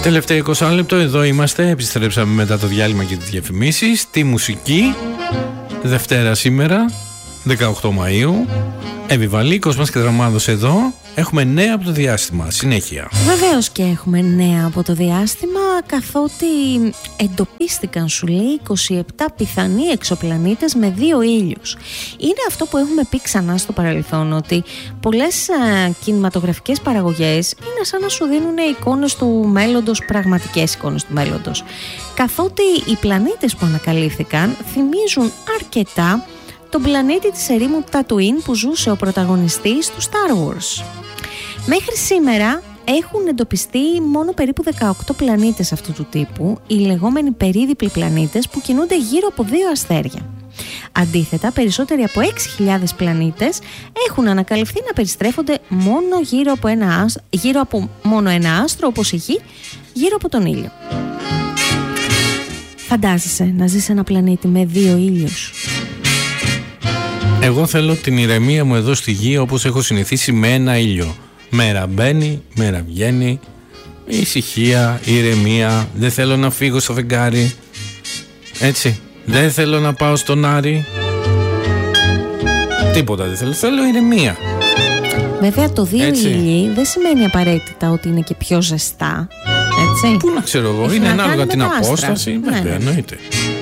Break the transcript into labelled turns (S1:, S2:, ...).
S1: Τελευταίο 20 λεπτό, εδώ είμαστε. Επιστρέψαμε μετά το διάλειμμα και τις διαφημίσεις. Τη μουσική, Δευτέρα σήμερα, 18 Μαΐου. Εβιβαλή, Κόσμας και Δραμάδος εδώ. Έχουμε νέα από το διάστημα, συνέχεια.
S2: Βεβαίως και έχουμε νέα από το διάστημα, καθότι εντοπίστηκαν, σου λέει, 27 πιθανοί εξωπλανήτες με 2 ήλιους. Είναι αυτό που έχουμε πει ξανά στο παρελθόν, ότι πολλές κινηματογραφικές παραγωγές είναι σαν να σου δίνουν εικόνες του μέλλοντος, πραγματικές εικόνες του μέλλοντος. Καθότι οι πλανήτες που ανακαλύφθηκαν θυμίζουν αρκετά τον πλανήτη της ερήμου Τατουίν που ζούσε ο πρωταγωνιστής του Star Wars. Μέχρι σήμερα έχουν εντοπιστεί μόνο περίπου 18 πλανήτες αυτού του τύπου, οι λεγόμενοι περίδιπλοι πλανήτες που κινούνται γύρω από 2 αστέρια. Αντίθετα, περισσότεροι από 6.000 πλανήτες έχουν ανακαλυφθεί να περιστρέφονται μόνο γύρω από μόνο ένα άστρο, όπως η Γη, γύρω από τον ήλιο. Φαντάζεσαι να ζεις σε ένα πλανήτη με 2 ήλιους?
S1: Εγώ θέλω την ηρεμία μου εδώ στη Γη, όπως έχω συνηθίσει, με ένα ήλιο. Μέρα μπαίνει, μέρα βγαίνει. Ησυχία, ηρεμία. Δεν θέλω να φύγω στο φεγγάρι. Έτσι. Δεν θέλω να πάω στον Άρη. Τίποτα δεν θέλω. Θέλω ηρεμία.
S2: Βέβαια το 2 ήλιοι δεν σημαίνει απαραίτητα ότι είναι και πιο ζεστά. Έτσι.
S1: Πού να ξέρω εγώ. Είναι ανάλογα την απόσταση. Βέβαια, εννοείται.